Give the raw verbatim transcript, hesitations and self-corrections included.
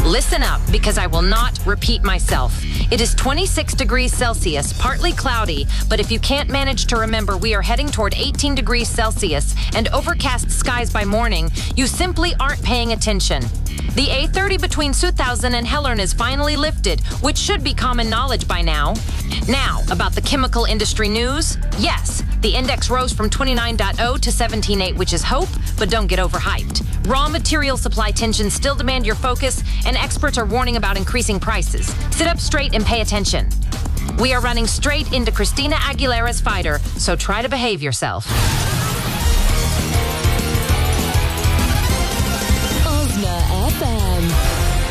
Listen up, because I will not repeat myself. It is twenty-six degrees Celsius, partly cloudy, but if you can't manage to remember we are heading toward eighteen degrees Celsius and overcast skies by morning, you simply aren't paying attention. The A thirty between Sutthausen and Hellern is finally lifted, which should be common knowledge by now. Now, about the chemical industry news. Yes, the index rose from twenty-nine point zero to seventeen point eight, which is hope, but don't get overhyped. Raw material supply tensions still demand your focus, and experts are warning about increasing prices. Sit up straight and pay attention. We are running straight into Christina Aguilera's fighter, so try to behave yourself.